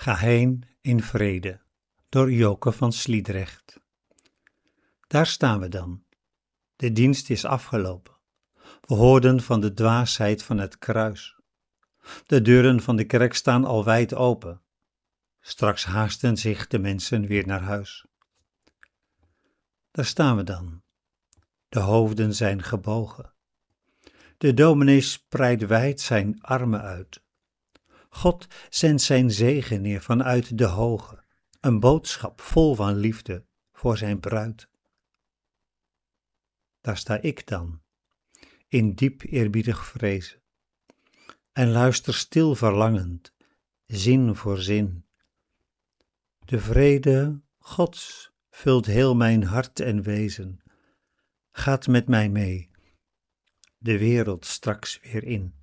Ga heen in vrede, door Joke van Sliedrecht. Daar staan we dan. De dienst is afgelopen. We hoorden van de dwaasheid van het kruis. De deuren van de kerk staan al wijd open. Straks haasten zich de mensen weer naar huis. Daar staan we dan. De hoofden zijn gebogen. De dominee spreidt wijd zijn armen uit. God zendt zijn zegen neer vanuit de hoge, een boodschap vol van liefde voor zijn bruid. Daar sta ik dan, in diep eerbiedig vrezen, en luister stil verlangend, zin voor zin. De vrede Gods vult heel mijn hart en wezen, gaat met mij mee, de wereld straks weer in.